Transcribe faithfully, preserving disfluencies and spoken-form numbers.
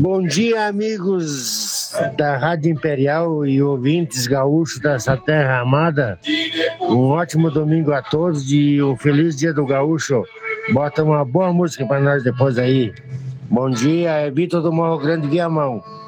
Bom dia, amigos da Rádio Imperial e ouvintes gaúchos dessa terra amada. Um ótimo domingo a todos e um feliz dia do gaúcho. Bota uma boa música para nós depois aí. Bom dia, é Vitor do Morro Grande, Viamão.